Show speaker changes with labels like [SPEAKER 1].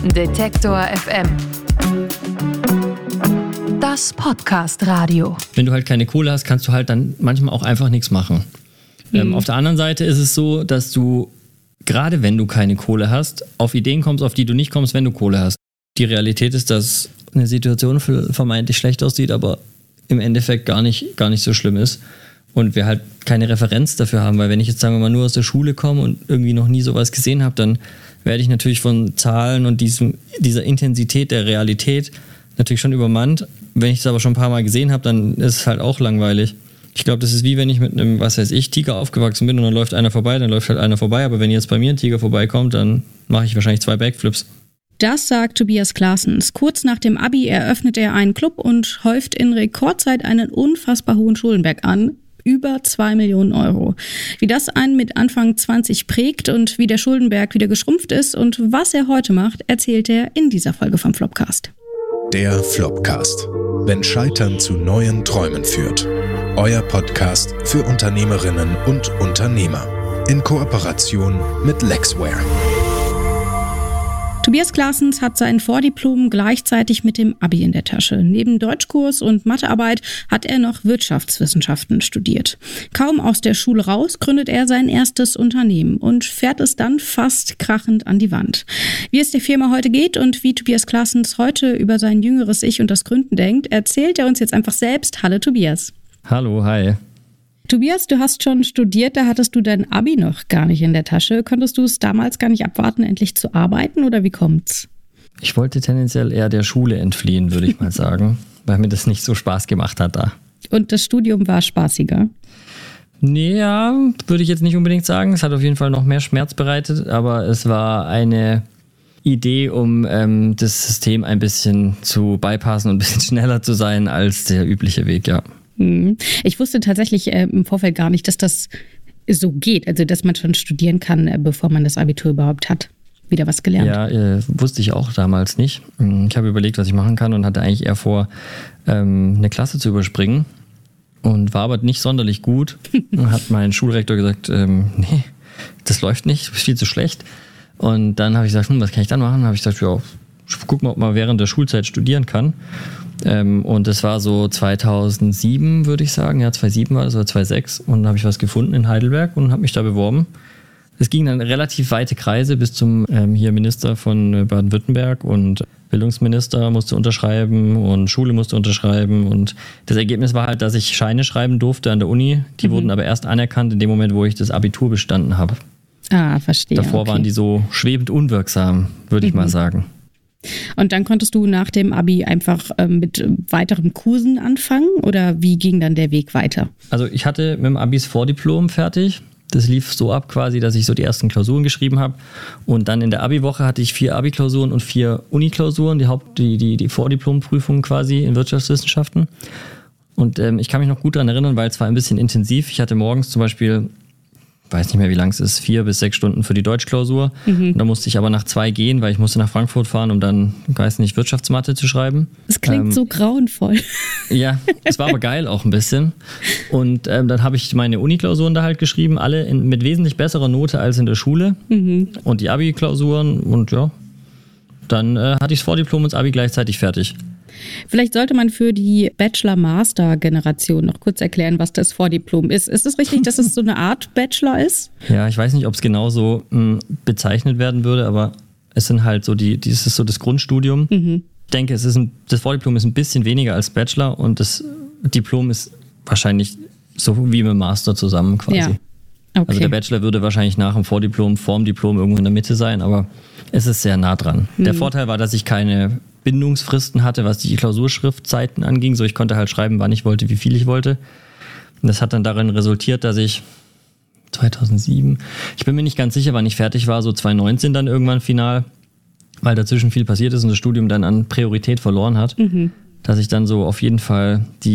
[SPEAKER 1] Detektor FM. Das Podcast-Radio.
[SPEAKER 2] Wenn du halt keine Kohle hast, kannst du halt dann manchmal auch einfach nichts machen. Auf der anderen Seite ist es so, dass du, gerade wenn du keine Kohle hast, auf Ideen kommst, auf die du nicht kommst, wenn du Kohle hast. Die Realität ist, dass eine Situation vermeintlich schlecht aussieht, aber im Endeffekt gar nicht so schlimm ist. Und wir halt keine Referenz dafür haben, weil wenn ich jetzt, sagen wir mal, nur aus der Schule komme und irgendwie noch nie sowas gesehen habe, dann werde ich natürlich von Zahlen und dieser Intensität der Realität natürlich schon übermannt. Wenn ich es aber schon ein paar Mal gesehen habe, dann ist es halt auch langweilig. Ich glaube, das ist wie wenn ich mit einem, Tiger aufgewachsen bin und dann läuft einer vorbei, dann läuft halt einer vorbei. Aber wenn jetzt bei mir ein Tiger vorbeikommt, dann mache ich wahrscheinlich 2 Backflips.
[SPEAKER 3] Das sagt Tobias Claessens. Kurz nach dem Abi eröffnet er einen Club und häuft in Rekordzeit einen unfassbar hohen Schuldenberg an. Über 2 Millionen Euro. Wie das einen mit Anfang 20 prägt und wie der Schuldenberg wieder geschrumpft ist und was er heute macht, erzählt er in dieser Folge vom Flopcast.
[SPEAKER 4] Der Flopcast. Wenn Scheitern zu neuen Träumen führt. Euer Podcast für Unternehmerinnen und Unternehmer. In Kooperation mit Lexware.
[SPEAKER 3] Tobias Claessens hat sein Vordiplom gleichzeitig mit dem Abi in der Tasche. Neben Deutschkurs und Mathearbeit hat er noch Wirtschaftswissenschaften studiert. Kaum aus der Schule raus, gründet er sein erstes Unternehmen und fährt es dann fast krachend an die Wand. Wie es der Firma heute geht und wie Tobias Claessens heute über sein jüngeres Ich und das Gründen denkt, erzählt er uns jetzt einfach selbst. Hallo Tobias.
[SPEAKER 2] Hallo, hi.
[SPEAKER 3] Tobias, du hast schon studiert, da hattest du dein Abi noch gar nicht in der Tasche. Konntest du es damals gar nicht abwarten, endlich zu arbeiten oder wie kommt's?
[SPEAKER 2] Ich wollte tendenziell eher der Schule entfliehen, würde ich mal sagen, weil mir das nicht so Spaß gemacht hat da.
[SPEAKER 3] Und das Studium war spaßiger?
[SPEAKER 2] Nee, ja, würde ich jetzt nicht unbedingt sagen. Es hat auf jeden Fall noch mehr Schmerz bereitet, aber es war eine Idee, um das System ein bisschen zu bypassen und ein bisschen schneller zu sein als der übliche Weg, ja.
[SPEAKER 3] Ich wusste tatsächlich im Vorfeld gar nicht, dass das so geht, also dass man schon studieren kann, bevor man das Abitur überhaupt hat. Wieder was gelernt.
[SPEAKER 2] Ja, wusste ich auch damals nicht. Ich habe überlegt, was ich machen kann und hatte eigentlich eher vor, eine Klasse zu überspringen und war aber nicht sonderlich gut. Hat mein Schulrektor gesagt, nee, das läuft nicht, du bist viel zu schlecht. Und dann habe ich gesagt, was kann ich dann machen? Dann habe ich gesagt, ja, guck mal, ob man während der Schulzeit studieren kann. Und das war so 2007, würde ich sagen. Ja, 2007 war das oder 2006. Und dann habe ich was gefunden in Heidelberg und habe mich da beworben. Es ging dann relativ weite Kreise bis zum hier Minister von Baden-Württemberg und Bildungsminister musste unterschreiben und Schule musste unterschreiben. Und das Ergebnis war halt, dass ich Scheine schreiben durfte an der Uni. Die wurden aber erst anerkannt in dem Moment, wo ich das Abitur bestanden habe.
[SPEAKER 3] Ah, verstehe.
[SPEAKER 2] Davor waren die so schwebend unwirksam, würde ich mal sagen.
[SPEAKER 3] Und dann konntest du nach dem Abi einfach mit weiteren Kursen anfangen oder wie ging dann der Weg weiter?
[SPEAKER 2] Also ich hatte mit dem Abi das Vordiplom fertig. Das lief so ab quasi, dass ich so die ersten Klausuren geschrieben habe. Und dann in der Abi-Woche hatte ich 4 Abi-Klausuren und 4 Uni-Klausuren, die Vordiplomprüfungen quasi in Wirtschaftswissenschaften. Und ich kann mich noch gut daran erinnern, weil es war ein bisschen intensiv. Ich hatte morgens zum Beispiel, weiß nicht mehr, wie lang es ist, 4 bis 6 Stunden für die Deutschklausur. Und da musste ich aber nach 2 gehen, weil ich musste nach Frankfurt fahren, um dann, Wirtschaftsmathe zu schreiben.
[SPEAKER 3] Das klingt so grauenvoll.
[SPEAKER 2] Ja, es war aber geil auch ein bisschen. Und dann habe ich meine Uni-Klausuren da halt geschrieben, alle mit wesentlich besserer Note als in der Schule. Und die Abi-Klausuren und ja, dann hatte ich das Vordiplom und das Abi gleichzeitig fertig.
[SPEAKER 3] Vielleicht sollte man für die Bachelor-Master-Generation noch kurz erklären, was das Vordiplom ist. Ist es richtig, dass es so eine Art Bachelor ist?
[SPEAKER 2] Ja, ich weiß nicht, ob es genau so bezeichnet werden würde, aber es sind halt so das ist so das Grundstudium. Ich denke, das Vordiplom ist ein bisschen weniger als Bachelor und das Diplom ist wahrscheinlich so wie mit dem Master zusammen quasi. Ja. Okay. Also der Bachelor würde wahrscheinlich nach dem Vordiplom, vorm Diplom irgendwo in der Mitte sein, aber es ist sehr nah dran. Der Vorteil war, dass ich keine Bindungsfristen hatte, was die Klausurschriftzeiten anging. So, ich konnte halt schreiben, wann ich wollte, wie viel ich wollte. Und das hat dann darin resultiert, dass ich 2007, ich bin mir nicht ganz sicher, wann ich fertig war, so 2019 dann irgendwann final, weil dazwischen viel passiert ist und das Studium dann an Priorität verloren hat, dass ich dann so auf jeden Fall die